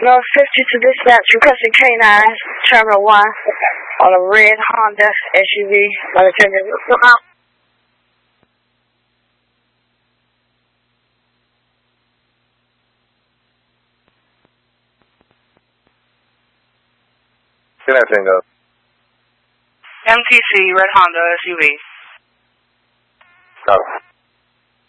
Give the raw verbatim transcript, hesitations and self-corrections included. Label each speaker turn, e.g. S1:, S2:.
S1: North fifty to dispatch, requesting K nine, Terminal one, on a red Honda S U V. My attendant will come out.
S2: Good afternoon, Ghost.
S3: M T C, red Honda S U V.
S2: Copy.